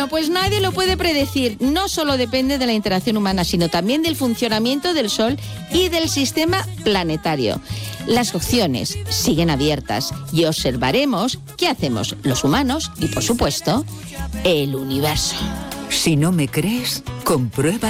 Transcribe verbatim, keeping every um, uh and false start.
Bueno, pues nadie lo puede predecir. No solo depende de la interacción humana, sino también del funcionamiento del Sol y del sistema planetario. Las opciones siguen abiertas y observaremos qué hacemos los humanos y, por supuesto, el universo. Si no me crees, comprueba.